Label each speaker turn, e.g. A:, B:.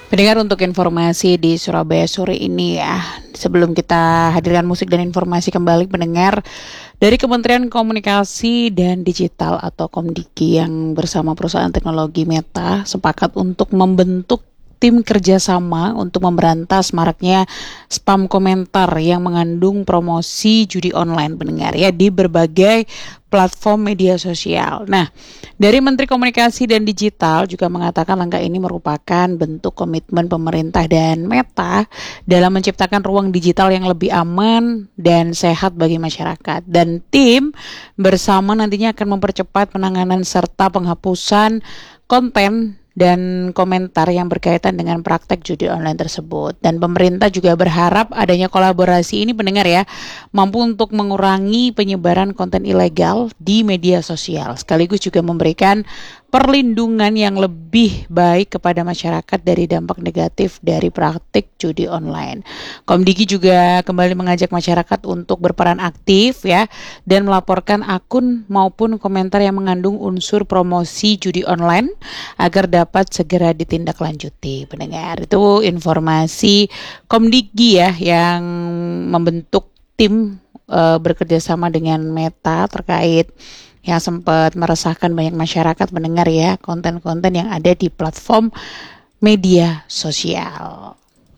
A: Pendengar, untuk informasi di Surabaya sore ini ya, sebelum kita hadirkan musik dan informasi kembali, pendengar, dari Kementerian Komunikasi dan Digital atau Komdiki yang bersama perusahaan teknologi Meta sepakat untuk membentuk tim kerjasama untuk memberantas maraknya spam komentar yang mengandung promosi judi online, pendengar ya, di berbagai platform media sosial. Nah, dari Menteri Komunikasi dan Digital juga mengatakan langkah ini merupakan bentuk komitmen pemerintah dan Meta dalam menciptakan ruang digital yang lebih aman dan sehat bagi masyarakat. Dan tim bersama nantinya akan mempercepat penanganan serta penghapusan konten dan komentar yang berkaitan dengan praktek judi online tersebut. Dan pemerintah juga berharap adanya kolaborasi ini, pendengar ya, mampu untuk mengurangi penyebaran konten ilegal di media sosial, sekaligus juga memberikan perlindungan yang lebih baik kepada masyarakat dari dampak negatif dari praktik judi online. Komdiki juga kembali mengajak masyarakat untuk berperan aktif ya, dan melaporkan akun maupun komentar yang mengandung unsur promosi judi online agar dapat segera ditindaklanjuti. Pendengar, itu informasi Komdiki ya, yang membentuk tim bekerja sama dengan Meta terkait yang sempat meresahkan banyak masyarakat, mendengar ya, konten-konten yang ada di platform media sosial.